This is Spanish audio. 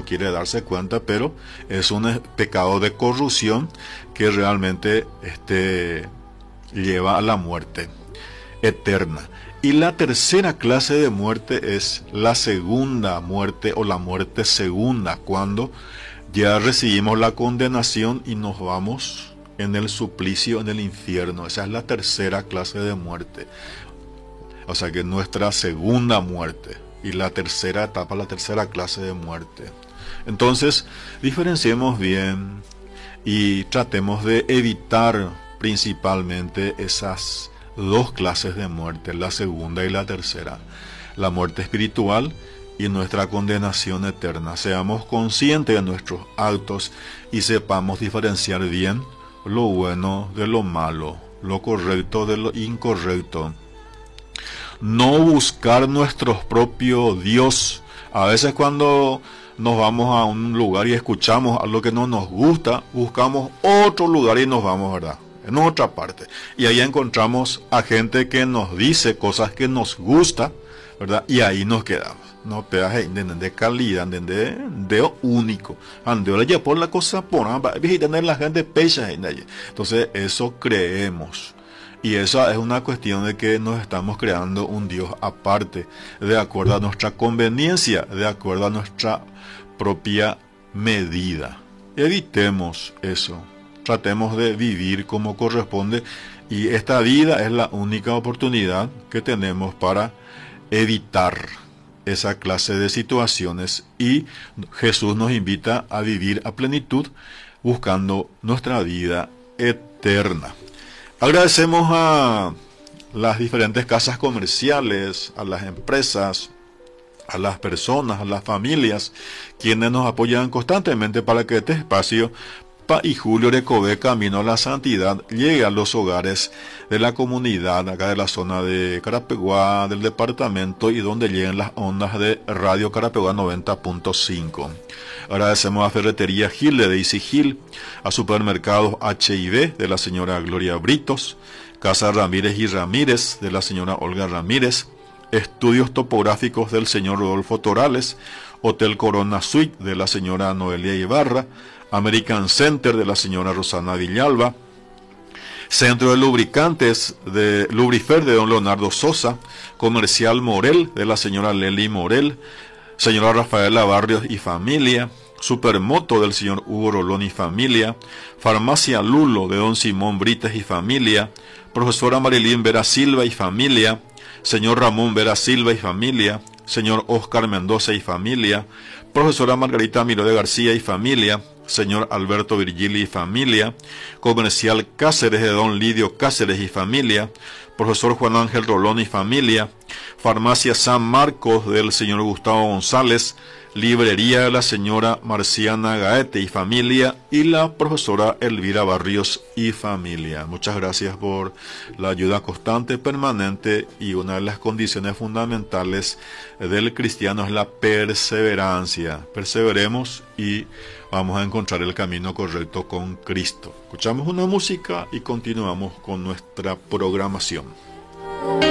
quiere darse cuenta, pero es un pecado de corrupción que realmente lleva a la muerte eterna. Y la tercera clase de muerte es la segunda muerte o la muerte segunda, cuando ya recibimos la condenación y nos vamos en el suplicio, en el infierno. Esa es la tercera clase de muerte. O sea que nuestra segunda muerte y la tercera etapa, la tercera clase de muerte. Entonces, diferenciemos bien y tratemos de evitar principalmente esas dos clases de muerte, la segunda y la tercera, la muerte espiritual y nuestra condenación eterna. Seamos conscientes de nuestros actos y sepamos diferenciar bien lo bueno de lo malo, lo correcto de lo incorrecto. No buscar nuestro propio Dios. A veces cuando nos vamos a un lugar y escuchamos algo que no nos gusta, buscamos otro lugar y nos vamos, ¿verdad?, en otra parte. Y ahí encontramos a gente que nos dice cosas que nos gusta, ¿verdad? Y ahí nos quedamos. No peaje de calidad, de único. Ande ya por la cosa por tener la gente pecha. Entonces eso creemos. Y eso es una cuestión de que nos estamos creando un Dios aparte, de acuerdo a nuestra conveniencia, de acuerdo a nuestra propia medida. Evitemos eso. Tratemos de vivir como corresponde, y esta vida es la única oportunidad que tenemos para evitar esa clase de situaciones, y Jesús nos invita a vivir a plenitud buscando nuestra vida eterna. Agradecemos a las diferentes casas comerciales, a las empresas, a las personas, a las familias, quienes nos apoyan constantemente para que este espacio y Julio Recové Camino a la Santidad llegue a los hogares de la comunidad acá de la zona de Carapeguá, del departamento, y donde lleguen las ondas de Radio Carapeguá 90.5. Agradecemos a Ferretería Gil de Daisy Gil, a Supermercados H&B de la señora Gloria Britos, Casa Ramírez y Ramírez de la señora Olga Ramírez, Estudios Topográficos del señor Rodolfo Torales, Hotel Corona Suite de la señora Noelia Ibarra, American Center de la señora Rosana Villalba, Centro de Lubricantes de Lubrifer de don Leonardo Sosa, Comercial Morel de la señora Lely Morel, señora Rafaela Barrios y familia, Supermoto del señor Hugo Rolón y familia, Farmacia Lulo de don Simón Brites y familia, Profesora Marilyn Vera Silva y familia, señor Ramón Vera Silva y familia, señor Oscar Mendoza y familia, Profesora Margarita Miró de García y familia, señor Alberto Virgili y familia, Comercial Cáceres de don Lidio Cáceres y familia, Profesor Juan Ángel Rolón y familia, Farmacia San Marcos del señor Gustavo González, Librería de la señora Marciana Gaete y familia, y la profesora Elvira Barrios y familia. Muchas gracias por la ayuda constante, permanente, y una de las condiciones fundamentales del cristiano es la perseverancia. Perseveremos y vamos a encontrar el camino correcto con Cristo. Escuchamos una música y continuamos con nuestra programación.